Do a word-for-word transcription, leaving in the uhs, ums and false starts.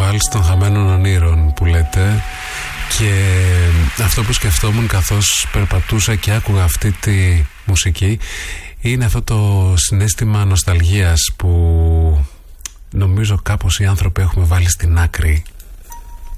βάλς των χαμένων ονείρων που λέτε. Και αυτό που σκεφτόμουν καθώς περπατούσα και άκουγα αυτή τη μουσική είναι αυτό το συναίσθημα νοσταλγίας που νομίζω κάπως οι άνθρωποι έχουμε βάλει στην άκρη